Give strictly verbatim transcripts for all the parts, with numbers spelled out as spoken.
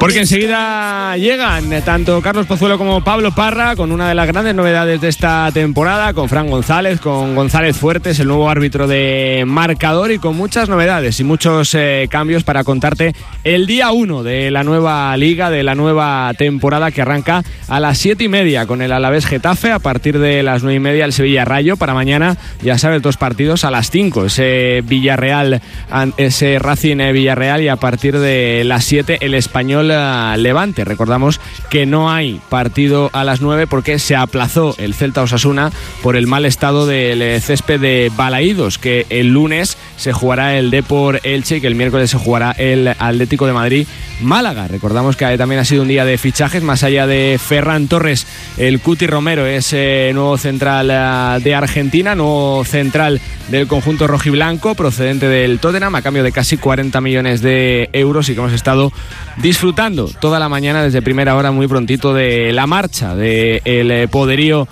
Porque enseguida llegan tanto Carlos Pozuelo como Pablo Parra con una de las grandes novedades de esta temporada, con Fran González, con González Fuertes, el nuevo árbitro de Marcador, y con muchas novedades y muchos eh, cambios para contarte el día uno de la nueva liga, de la nueva temporada que arranca a las siete y media con el Alavés Getafe, a partir de las nueve y media el Sevilla Rayo. Para mañana, ya sabes, dos partidos a las cinco, ese Villarreal, ese Racing Villarreal, y a partir de las siete el Español Levante. Recordamos que no hay partido a las nueve porque se aplazó el Celta Osasuna por el mal estado del césped de Balaídos, que el lunes se jugará el Depor Elche y que el miércoles se jugará el Atlético de Madrid Málaga. Recordamos que también ha sido un día de fichajes, más allá de Ferran Torres, el Cuti Romero es eh, nuevo central de Argentina, nuevo central del conjunto rojiblanco, procedente del Tottenham, a cambio de casi cuarenta millones de euros, y que hemos estado disfrutando toda la mañana desde primera hora, muy prontito, de la marcha del poderío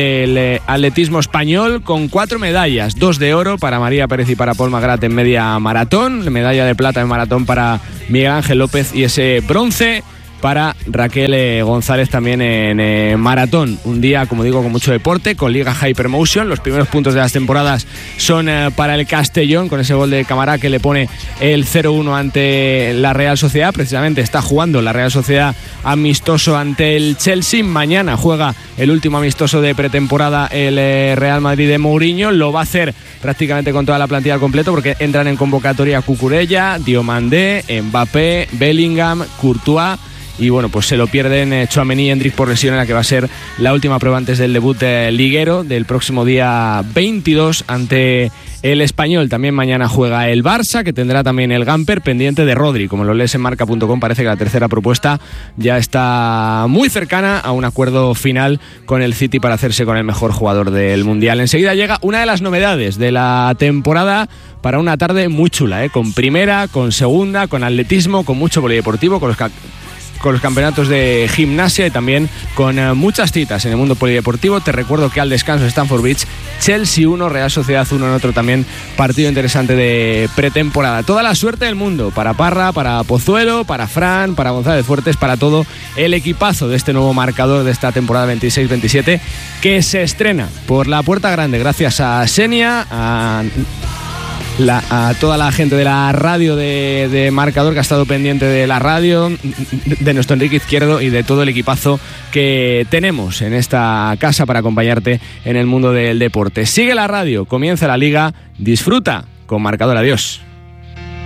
del atletismo español, con cuatro medallas, dos de oro para María Pérez y para Paul Magrat en media maratón, medalla de plata en maratón para Miguel Ángel López, y ese bronce para Raquel eh, González también en eh, maratón. Un día, como digo, con mucho deporte, con Liga Hypermotion. Los primeros puntos de las temporadas son eh, para el Castellón, con ese gol de Camará que le pone el cero uno ante la Real Sociedad. Precisamente está jugando la Real Sociedad amistoso ante el Chelsea. Mañana juega el último amistoso de pretemporada el eh, Real Madrid de Mourinho. Lo va a hacer prácticamente con toda la plantilla al completo, porque entran en convocatoria Cucurella, Diomandé, Mbappé, Bellingham, Courtois. Y bueno, pues se lo pierden eh, Tchouaméni y Endrick por lesión, en la que va a ser la última prueba antes del debut eh, liguero del próximo día veintidós ante el Español. También mañana juega el Barça, que tendrá también el Gamper pendiente de Rodri. Como lo lees en marca punto com, parece que la tercera propuesta ya está muy cercana a un acuerdo final con el City para hacerse con el mejor jugador del Mundial. Enseguida llega una de las novedades de la temporada, para una tarde muy chula, ¿eh? Con primera, con segunda, con atletismo, con mucho polideportivo, con los ca- con los campeonatos de gimnasia, y también con uh, muchas citas en el mundo polideportivo. Te recuerdo que al descanso Stamford Bridge, Chelsea uno, Real Sociedad uno, en otro también partido interesante de pretemporada. Toda la suerte del mundo para Parra, para Pozuelo, para Fran, para González Fuertes, para todo el equipazo de este nuevo Marcador de esta temporada veintiséis veintisiete, que se estrena por la puerta grande gracias a Senia, a... La, a toda la gente de la radio de, de Marcador, que ha estado pendiente de la radio, de nuestro Enrique Izquierdo y de todo el equipazo que tenemos en esta casa para acompañarte en el mundo del deporte. Sigue la radio, comienza la liga, disfruta con Marcador. Adiós.